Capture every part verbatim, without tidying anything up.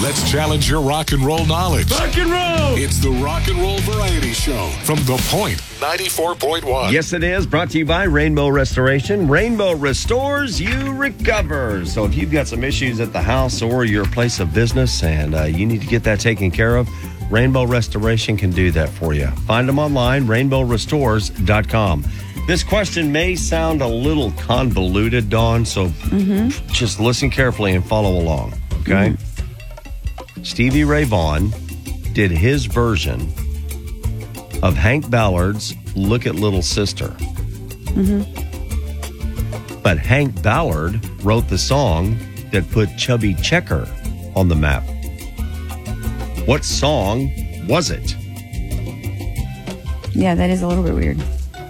Let's challenge your rock and roll knowledge. Rock and roll! It's the Rock and Roll Variety Show from The Point ninety-four point one. Yes, it is. Brought to you by Rainbow Restoration. Rainbow restores, you recover. So if you've got some issues at the house or your place of business and uh, you need to get that taken care of, Rainbow Restoration can do that for you. Find them online, rainbow restores dot com. This question may sound a little convoluted, Dawn, so mm-hmm. just listen carefully and follow along, okay? Mm-hmm. Stevie Ray Vaughan did his version of Hank Ballard's Look at Little Sister. Mm-hmm. But Hank Ballard wrote the song that put Chubby Checker on the map. What song was it? Yeah, that is a little bit weird.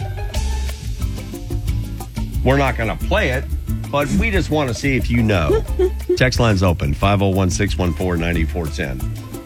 We're not going to play it, but we just want to see if you know. Text line's open, five oh one, six one four, nine four one zero.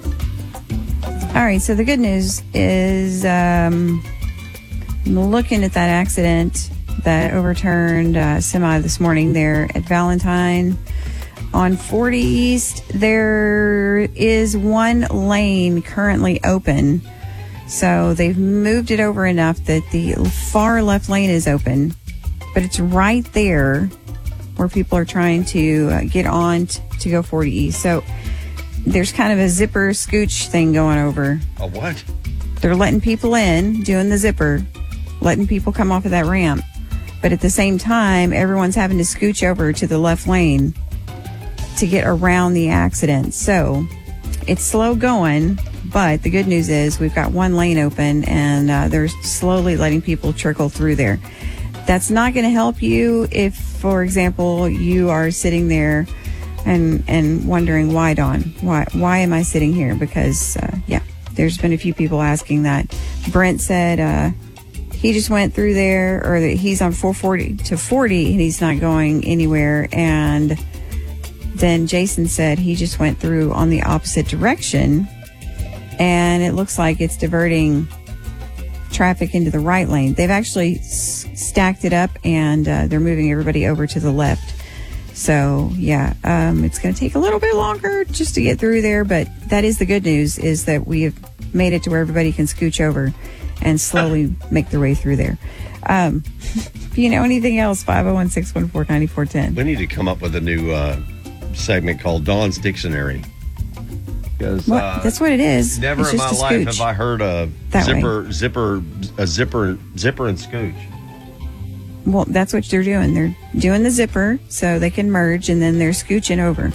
All right, so the good news is um, looking at that accident that overturned uh, semi this morning there at Valentine on forty East. There is one lane currently open. So they've moved it over enough that the far left lane is open, but it's right there where people are trying to uh, get on t- to go forty East. So there's kind of a zipper scooch thing going over. A what? They're letting people in, doing the zipper, letting people come off of that ramp. But at the same time, everyone's having to scooch over to the left lane to get around the accident. So it's slow going, but the good news is we've got one lane open and uh, they're slowly letting people trickle through there. That's not going to help you if, for example, you are sitting there and and wondering why, Dawn? Why why am I sitting here? Because, uh, yeah, there's been a few people asking that. Brent said uh, he just went through there, or that he's on four forty to forty and he's not going anywhere. And then Jason said he just went through on the opposite direction, and it looks like it's diverting traffic into the right lane. They've actually s- stacked it up, and uh, they're moving everybody over to the left. So, yeah, um, it's going to take a little bit longer just to get through there, but that is the good news, is that we have made it to where everybody can scooch over and slowly make their way through there. Um, if you know anything else, five oh one, six one four, nine four one zero. We need to come up with a new uh, segment called Dawn's Dictionary. Because Well, uh, that's what it is. never It's in my just a life scooch. have I heard a That zipper, zipper, a zipper, zipper and scooch. Well, that's what they're doing. They're doing the zipper so they can merge, and then they're scooching over.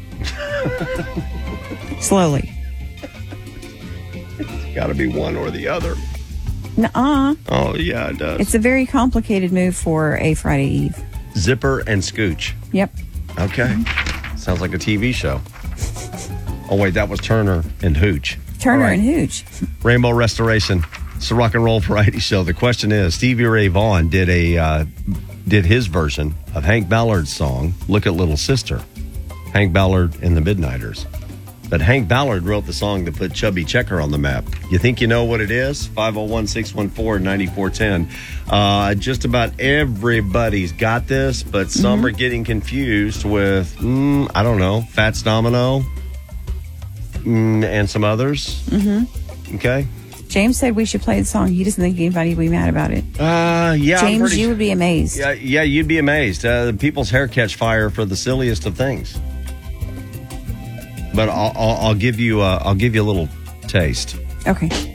Slowly. It's got to be one or the other. Nuh-uh. Oh, yeah, it does. It's a very complicated move for a Friday Eve. Zipper and scooch. Yep. Okay. Sounds like a T V show. Oh, wait, that was Turner and Hooch. Turner All right. and Hooch. Rainbow Restoration. It's a rock and roll variety show. The question is, Stevie Ray Vaughan did a uh, did his version of Hank Ballard's song, Look at Little Sister. Hank Ballard and the Midnighters. But Hank Ballard wrote the song that put Chubby Checker on the map. You think you know what it is? five oh one, six one four, nine four one zero. Uh, just about everybody's got this, but some mm-hmm. are getting confused with, mm, I don't know, Fats Domino mm, and some others. Mm-hmm. Okay. James said we should play the song. He doesn't think anybody would be mad about it. Uh, yeah. James, pretty, you would be amazed. Yeah, yeah, you'd be amazed. Uh, people's hair catch fire for the silliest of things. But I'll, I'll, I'll give you, uh, I'll give you a little taste. Okay.